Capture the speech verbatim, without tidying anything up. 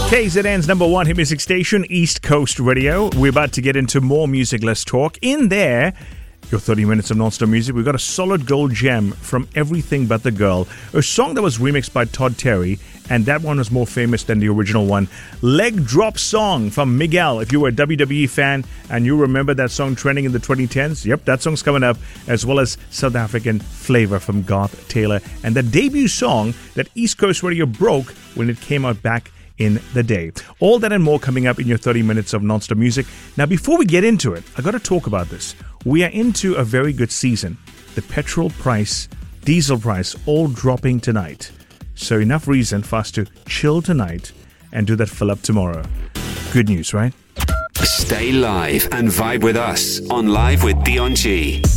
K Z N's number one hit music station, East Coast Radio. We're about to get into more music. Let's talk. In there, your thirty minutes of non-stop music. We've got a solid gold gem from Everything But the Girl, a song that was remixed by Todd Terry, and that one was more famous than the original one. Leg Drop Song from Miguel. If you were a W W E fan and you remember that song trending in the twenty tens, yep, that song's coming up, as well as South African Flavor from Garth Taylor, and the debut song that East Coast Radio broke when it came out back in the day. All that and more coming up in your thirty minutes of non-stop music. Now, before we get into it, I got to talk about this. We are into a very good season. The petrol price, diesel price, all dropping tonight. So enough reason for us to chill tonight and do that fill up tomorrow. Good news, right? Stay live and vibe with us on Live with Dion G.